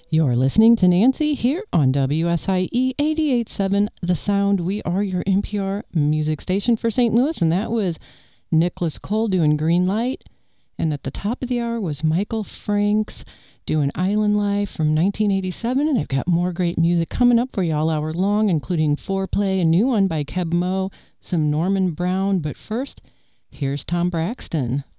You're listening to Nancy here on WSIE 88.7 The Sound. We are your NPR music station for St. Louis, and that was Nicholas Cole doing Green Light. And at the top of the hour was Michael Franks doing Island Life from 1987. And I've got more great music coming up for you all hour long, including Foreplay, a new one by Keb Mo, some Norman Brown. But first, here's Tom Braxton.